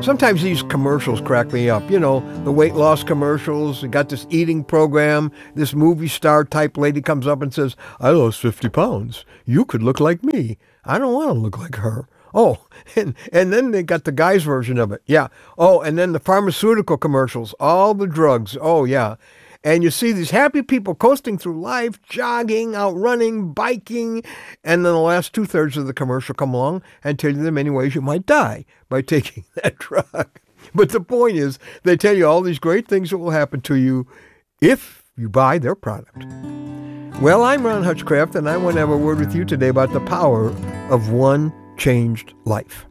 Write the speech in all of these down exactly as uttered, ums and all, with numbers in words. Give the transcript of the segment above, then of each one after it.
Sometimes these commercials crack me up. You know, the weight loss commercials. You got this eating program. This movie star type lady comes up and says, I lost fifty pounds. You could look like me. I don't want to look like her. Oh, and, and then they got the guy's version of it. Yeah. Oh, and then the pharmaceutical commercials, all the drugs. Oh, yeah. And you see these happy people coasting through life, jogging, out running, biking, and then the last two-thirds of the commercial come along and tell you the many ways you might die by taking that drug. But the point is, they tell you all these great things that will happen to you if you buy their product. Well, I'm Ron Hutchcraft, and I want to have a word with you today about the power of one changed life.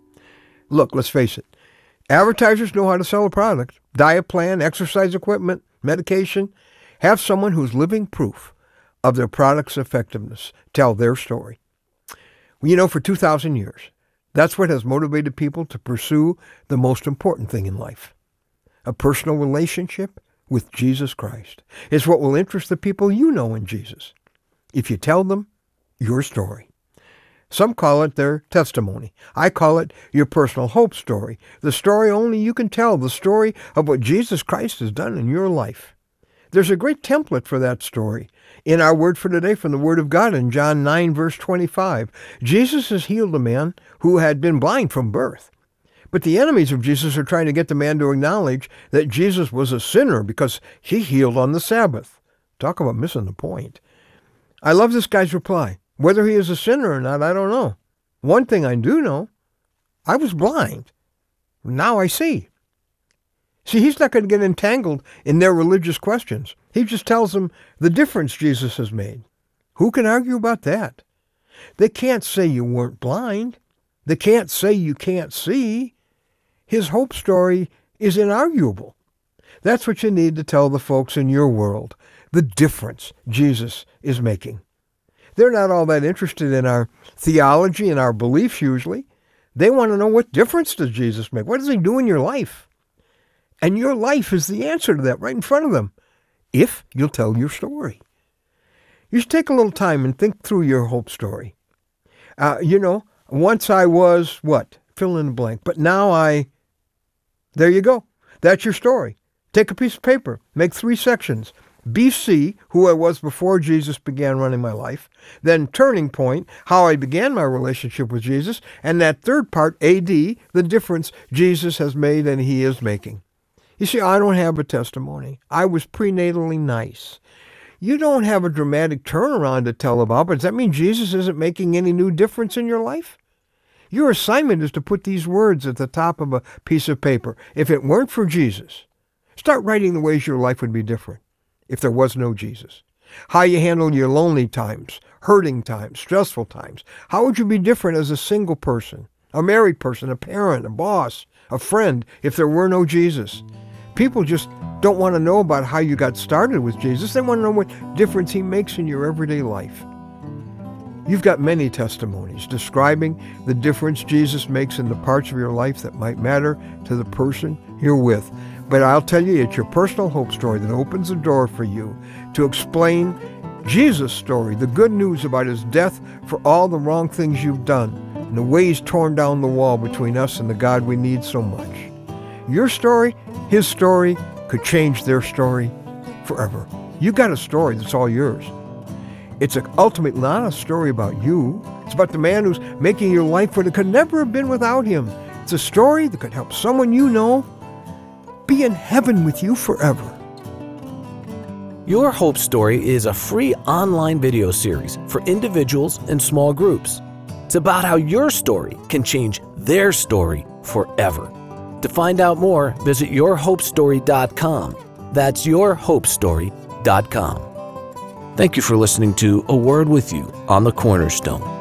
Look, let's face it. Advertisers know how to sell a product. Diet plan, exercise equipment, medication. Have someone who's living proof of their product's effectiveness tell their story. Well, you know, for two thousand years, that's what has motivated people to pursue the most important thing in life. A personal relationship with Jesus Christ is what will interest the people you know in Jesus if you tell them your story. Some call it their testimony. I call it your personal hope story, the story only you can tell, the story of what Jesus Christ has done in your life. There's a great template for that story in our word for today from the Word of God in John nine, verse twenty-five. Jesus has healed a man who had been blind from birth. But the enemies of Jesus are trying to get the man to acknowledge that Jesus was a sinner because he healed on the Sabbath. Talk about missing the point. I love this guy's reply. Whether he is a sinner or not, I don't know. One thing I do know, I was blind. Now I see. See, he's not going to get entangled in their religious questions. He just tells them the difference Jesus has made. Who can argue about that? They can't say you weren't blind. They can't say you can't see. His hope story is inarguable. That's what you need to tell the folks in your world, the difference Jesus is making. They're not all that interested in our theology and our beliefs usually. They want to know, what difference does Jesus make? What does he do in your life? And your life is the answer to that right in front of them, if you'll tell your story. You should take a little time and think through your hope story. Uh, you know, once I was, what? Fill in the blank. But now I, there you go. That's your story. Take a piece of paper, make three sections. B C, who I was before Jesus began running my life. Then turning point, how I began my relationship with Jesus. And that third part, A D, the difference Jesus has made and he is making. You see, I don't have a testimony. I was prenatally nice. You don't have a dramatic turnaround to tell about, but does that mean Jesus isn't making any new difference in your life? Your assignment is to put these words at the top of a piece of paper. If it weren't for Jesus, start writing the ways your life would be different if there was no Jesus. How you handle your lonely times, hurting times, stressful times. How would you be different as a single person, a married person, a parent, a boss, a friend, if there were no Jesus? People just don't want to know about how you got started with Jesus. They want to know what difference he makes in your everyday life. You've got many testimonies describing the difference Jesus makes in the parts of your life that might matter to the person you're with. But I'll tell you, it's your personal hope story that opens the door for you to explain Jesus' story, the good news about his death for all the wrong things you've done, and the way he's torn down the wall between us and the God we need so much. Your story, his story, could change their story forever. You got a story that's all yours. It's ultimately not a story about you. It's about the man who's making your life what it could never have been without him. It's a story that could help someone you know be in heaven with you forever. Your Hope Story is a free online video series for individuals and small groups. It's about how your story can change their story forever. To find out more, visit your hope story dot com. That's your hope story dot com. Thank you for listening to A Word with You on the Cornerstone.